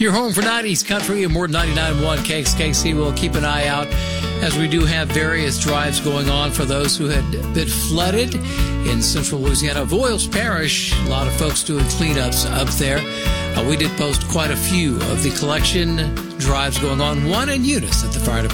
Your home for 90s country and more than 99.1 KXKC. Will keep an eye out as we do have various drives going on for those who had been flooded in central Louisiana. Voiles Parish, a lot of folks doing cleanups up there. We did post quite a few of the collection drives going on, one in Eunice at the fire department.